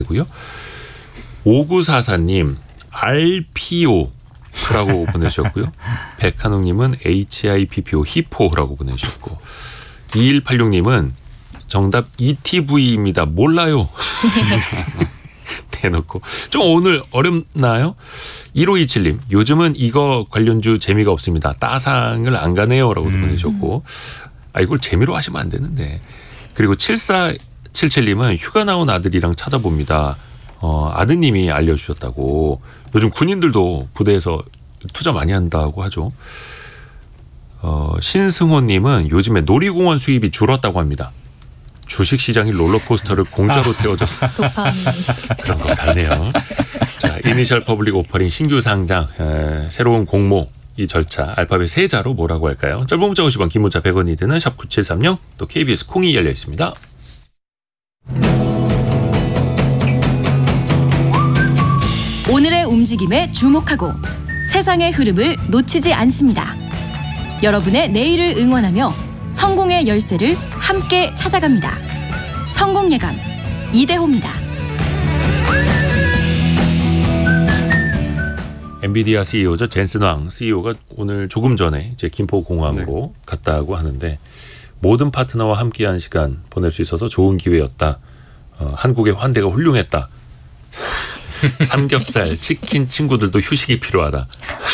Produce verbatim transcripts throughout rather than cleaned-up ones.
고요. 오구사사님 알피오라고 보내주셨고요. 백한웅님은 에이치아이피피오 히포라고 보내주셨고 이일팔육님은 정답 이티브이입니다. 몰라요. 대놓고 좀 오늘 어렵나요? 일오이칠님 요즘은 이거 관련주 재미가 없습니다. 따상을 안 가네요 라고 음. 보내주셨고 아 이걸 재미로 하시면 안 되는데. 그리고 칠사칠칠님은 휴가 나온 아들이랑 찾아봅니다. 어, 아드님이 알려주셨다고. 요즘 군인들도 부대에서 투자 많이 한다고 하죠. 어, 신승호님은 요즘에 놀이공원 수입이 줄었다고 합니다. 주식시장이 롤러코스터를 공짜로 태워줘서 그런 것 같네요. 자, 이니셜 퍼블릭 오퍼링 신규 상장 에, 새로운 공모 이 절차 알파벳 세 자로 뭐라고 할까요? 짧은 문자 오십 원 긴 문자 백 원이 드는 샵 구칠삼공 또 케이비에스 콩이 열려 있습니다. 오늘의 움직임에 주목하고 세상의 흐름을 놓치지 않습니다. 여러분의 내일을 응원하며 성공의 열쇠를 함께 찾아갑니다. 성공예감 이대호입니다. 엔비디아 씨이오죠. 젠슨 왕 씨이오가 오늘 조금 전에 이제 김포공항으로 네. 갔다고 하는데 모든 파트너와 함께한 시간 보낼 수 있어서 좋은 기회였다. 어, 한국의 환대가 훌륭했다. 삼겹살, 치킨 친구들도 휴식이 필요하다.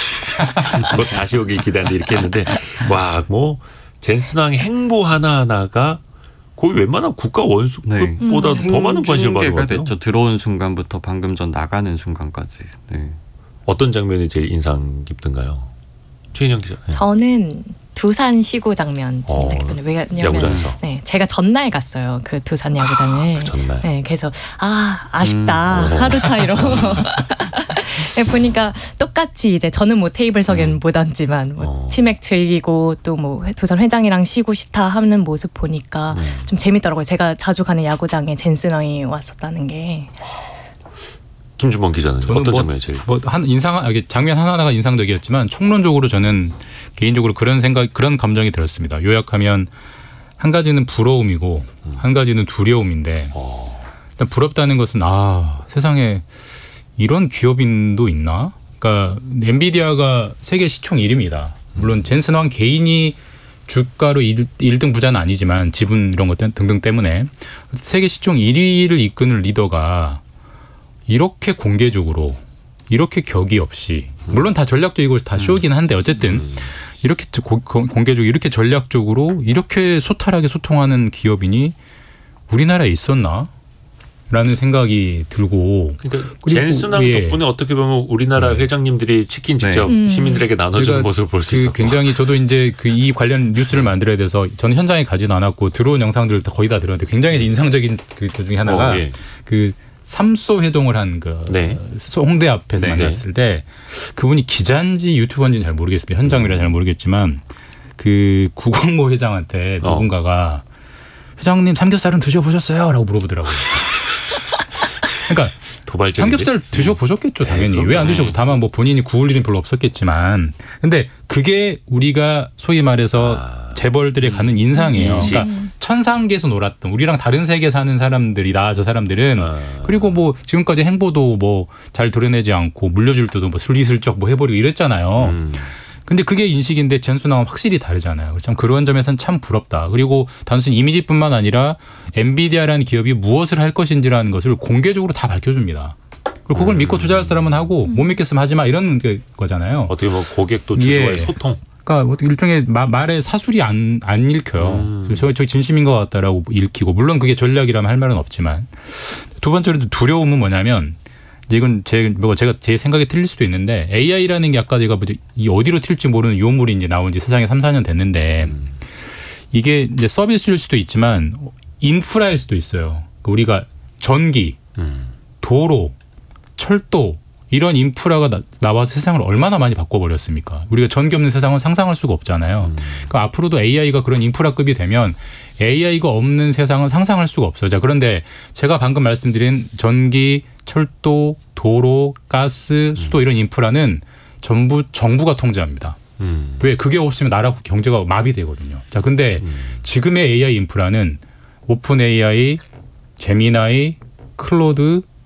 곧 다시 오길 기대한다 이렇게 했는데 와, 뭐 젠슨 왕의 행보 하나하나가 거의 웬만한 국가 원수급보다 네. 더 많은 관심을 받은 것 같아요. 됐죠. 들어온 순간부터 방금 전 나가는 순간까지. 네. 어떤 장면이 제일 인상 깊던가요? 최인영 기자. 네. 저는 두산 시구 장면 좀 어, 인상 깊었는데 왜냐면 야구장에서. 네, 제가 전날 갔어요. 그 두산 야구장을. 아, 그 전날. 네, 그래서 아 아쉽다. 음, 하루 차이로. 네, 보니까 똑같이 이제 저는 뭐 테이블석에는 음. 못 앉지만 뭐 어. 치맥 즐기고 또 뭐 두산 회장이랑 쉬고 싶다 하는 모습 보니까 음. 좀 재밌더라고요. 제가 자주 가는 야구장에 젠슨 왕이 왔었다는 게. 김준범 기자는 어떤 뭐, 장면이 제일? 뭐 한 인상 장면 하나하나가 인상적이었지만 총론적으로 저는 개인적으로 그런 생각 그런 감정이 들었습니다. 요약하면 한 가지는 부러움이고 음. 한 가지는 두려움인데 어. 일단 부럽다는 것은 아 세상에 이런 기업인도 있나? 그러니까 엔비디아가 세계 시총 일 위입니다. 물론 젠슨 왕 개인이 주가로 일 등 부자는 아니지만 지분 이런 것 등등 때문에 세계 시총 일 위를 이끄는 리더가 이렇게 공개적으로 이렇게 격이 없이 물론 다 전략적이고 다 쇼긴 한데 어쨌든 이렇게 공개적으로 이렇게 전략적으로 이렇게 소탈하게 소통하는 기업인이 우리나라에 있었나? 라는 생각이 들고 그러니까 젠슨 왕 예. 덕분에 어떻게 보면 우리나라 네. 회장님들이 치킨 직접 네. 시민들에게 나눠주는 모습을 볼 수 그 있었고 굉장히 저도 이제 그 이 관련 뉴스를 만들어야 돼서 저는 현장에 가지도 않았고 들어온 영상들을 거의 다 들었는데 굉장히 인상적인 그 중에 하나가 어, 예. 그 삼소 회동을 한 그 네. 홍대 앞에서 네. 만났을 때 그분이 기자인지 유튜버인지는 잘 모르겠습니다. 현장이라 잘 모르겠지만 그 구광모 회장한테 누군가가 어. 회장님 삼겹살은 드셔보셨어요? 라고 물어보더라고요. 그러니까 도발적인데? 삼겹살 드셔보셨겠죠 당연히. 네, 왜 안 드셔보 다만 뭐 본인이 구울 일은 별로 없었겠지만 근데 그게 우리가 소위 말해서 아. 재벌들이 갖는 인상이에요. 인식. 그러니까 천상계에서 놀았던 우리랑 다른 세계 사는 사람들이다 저 사람들은 아. 그리고 뭐 지금까지 행보도 뭐 잘 드러내지 않고 물려줄 때도 뭐 슬리슬쩍 뭐 해버리고 이랬잖아요. 음. 근데 그게 인식인데 젠슨 왕은 확실히 다르잖아요. 참 그런 점에서는 참 부럽다. 그리고 단순히 이미지뿐만 아니라 엔비디아라는 기업이 무엇을 할 것인지라는 것을 공개적으로 다 밝혀줍니다. 그리고 그걸 음. 믿고 투자할 사람은 하고 못 믿겠으면 하지 마 이런 거잖아요. 어떻게 보면 고객도 주주와의 예. 소통. 그러니까 일종의 말에 사술이 안, 안 읽혀요. 음. 저, 저 진심인 것 같다라고 읽히고 물론 그게 전략이라면 할 말은 없지만 두 번째로 두려움은 뭐냐면 이건 제, 뭐 제가 제 생각이 틀릴 수도 있는데 에이아이라는 게 아까 제가 이 어디로 튈지 모르는 유물이 이제 나온 지 세상에 삼, 사 년 됐는데 음. 이게 이제 서비스일 수도 있지만 인프라일 수도 있어요. 우리가 전기, 음. 도로, 철도 이런 인프라가 나, 나와서 세상을 얼마나 많이 바꿔버렸습니까? 우리가 전기 없는 세상은 상상할 수가 없잖아요. 음. 그러니까 앞으로도 에이아이가 그런 인프라급이 되면 에이아이가 없는 세상은 상상할 수가 없어요. 자, 그런데 제가 방금 말씀드린 전기, 철도, 도로, 가스, 수도 이런 인프라는 전부 정부가 통제합니다. 음. 왜? 그게 없으면 나라 경제가 마비되거든요. 자, 근데 음. 지금의 에이아이 인프라는 오픈 에이아이, 제미나이, 클로드,